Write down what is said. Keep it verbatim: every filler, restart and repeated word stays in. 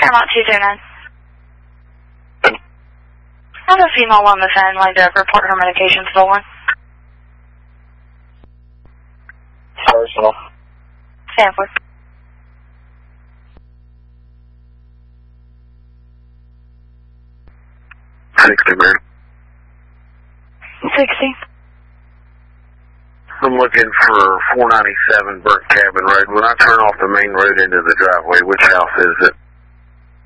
Paramount two zero nine. I have a female on the phone. I'd like to report her medication stolen. Personal. Stanford. sixty, man. sixty. I'm looking for four ninety-seven Burke Cabin Road. When I turn off the main road into the driveway, which house is it?